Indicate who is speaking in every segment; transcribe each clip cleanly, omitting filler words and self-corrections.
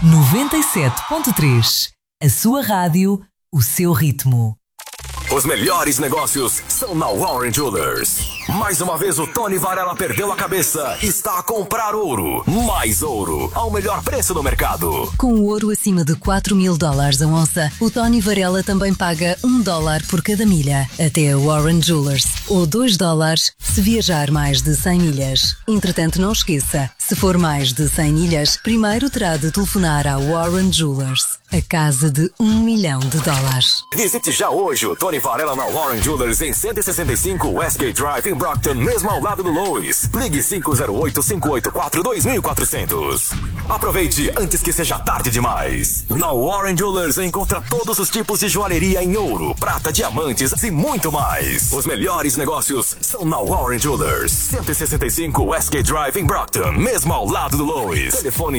Speaker 1: 97.3. A sua rádio, o seu ritmo.
Speaker 2: Os melhores negócios são na Warren Jewelers. Mais uma vez o Tony Varela perdeu a cabeça e está a comprar ouro. Mais ouro, ao melhor preço do mercado.
Speaker 1: Com o ouro acima de $4.000 a onça, o Tony Varela também paga $1 por cada milha. Até a Warren Jewelers. Ou $2 se viajar mais de 100 milhas. Entretanto, não esqueça, se for mais de 100 milhas, primeiro terá de telefonar à Warren Jewelers. A casa de $1 milhão.
Speaker 2: Visite já hoje o Tony Varela na Warren Jewelers em 165 Westgate Drive em Brockton, mesmo ao lado do Lois. Ligue 508-584-2400. Aproveite antes que seja tarde demais. Na Warren Jewelers encontra todos os tipos de joalheria em ouro, prata, diamantes e muito mais. Os melhores negócios são na Warren Jewelers. 165 Westgate Drive em Brockton, mesmo ao lado do Lois. Telefone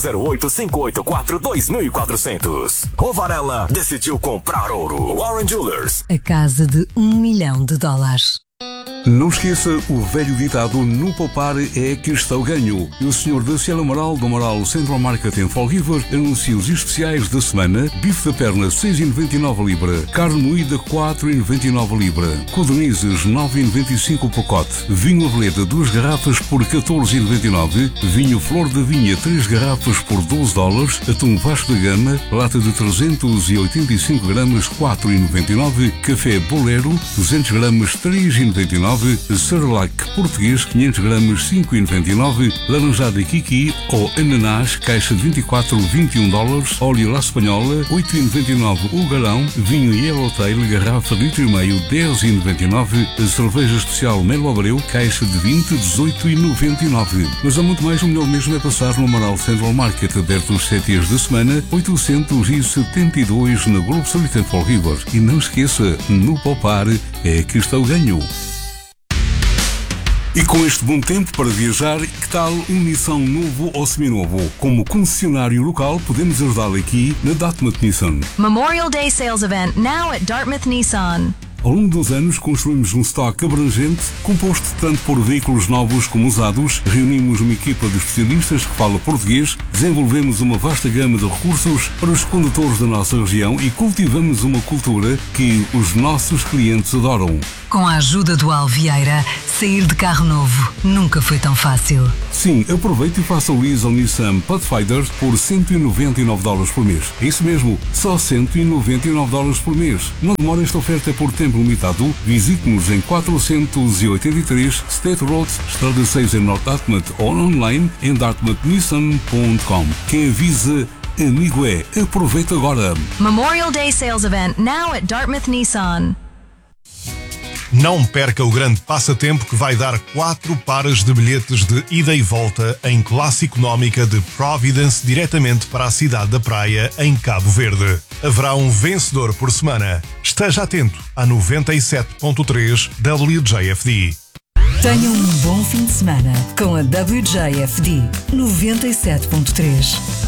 Speaker 2: 508-584-2400. O Varela decidiu comprar ouro. Warren Jewelers.
Speaker 1: A casa de $1 milhão.
Speaker 3: Não esqueça o velho ditado: no poupar é que está o ganho. E o senhor da Cielo Amaral, do Amaral Central Market em Fall River, anuncia os especiais da semana: bife da perna 6,99 libra, carne moída 4,99 libra, codornizes 9,95 o pacote, vinho Aveleda 2 garrafas por 14,99, vinho Flor da Vinha 3 garrafas por $12, atum Vasco da Gama, lata de 385 gramas 4,99, café Bolero 200 gramas 3,99, Cerelac português 500 gramas 5,99, laranjada Kiki ou ananás caixa de 24 $21, óleo La Espanhola 8,99 o galão, vinho Yellowtail garrafa de litro e meio 10,99, cerveja especial Melo Abreu caixa de 20 18,99. Mas há muito mais. O melhor mesmo é passar no Amaral Central Market, aberto os 7 dias da semana, 872 na Globo Solita em Fall River. E não esqueça, no poupar é que está o ganho. E com este bom tempo para viajar, que tal um Nissan novo ou seminovo? Como concessionário local, podemos ajudá-lo aqui na Dartmouth Nissan.
Speaker 4: Memorial Day Sales Event now at Dartmouth Nissan.
Speaker 3: Ao longo dos anos, construímos um estoque abrangente, composto tanto por veículos novos como usados, reunimos uma equipa de especialistas que fala português, desenvolvemos uma vasta gama de recursos para os condutores da nossa região e cultivamos uma cultura que os nossos clientes adoram.
Speaker 1: Com a ajuda do Alvieira, sair de carro novo nunca foi tão fácil.
Speaker 3: Sim, aproveite e faça o lease ao Nissan Pathfinder por $199 por mês. É isso mesmo, só $199 por mês. Não demora, esta oferta é por tempo limitado. Visite-nos em 483 State Road, Estrada 6 em North Dartmouth, ou online em dartmouthnissan.com. Quem avisa, amigo é. Aproveita agora.
Speaker 4: Memorial Day Sales Event now at Dartmouth Nissan.
Speaker 5: Não perca o grande passatempo que vai dar 4 pares de bilhetes de ida e volta em classe económica de Providence diretamente para a cidade da Praia, em Cabo Verde. Haverá um vencedor por semana. Esteja atento à 97.3 WJFD.
Speaker 1: Tenha um bom fim de semana com a WJFD 97.3.